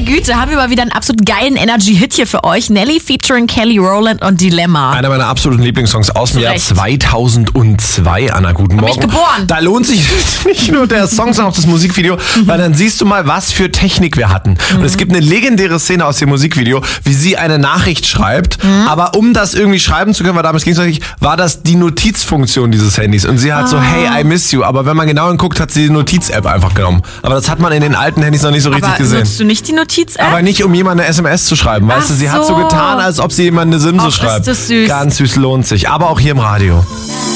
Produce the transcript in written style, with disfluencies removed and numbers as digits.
Güte, haben wir mal wieder einen absolut geilen Energy-Hit hier für euch. Nelly featuring Kelly Rowland und Dilemma. Einer meiner absoluten Lieblingssongs aus dem Jahr 2002, Anna, guten Morgen. Bin ich geboren. Da lohnt sich nicht nur der Song, sondern auch das Musikvideo, weil dann siehst du mal, was für Technik wir hatten. Und es gibt eine legendäre Szene aus dem Musikvideo, wie sie eine Nachricht schreibt, aber um das irgendwie schreiben zu können, weil damals ging es noch nicht, war das die Notizfunktion dieses Handys. Und sie hat so, hey, I miss you. Aber wenn man genau hinguckt, hat sie die Notiz-App einfach genommen. Aber das hat man in den alten Handys noch nicht so richtig gesehen. Nutzt du nicht die Notiz-App? Aber nicht, um jemand eine SMS zu schreiben. Weißt du, sie hat so getan, als ob sie jemand eine Simse schreibt. Ist das süß. Ganz süß, lohnt sich. Aber auch hier im Radio.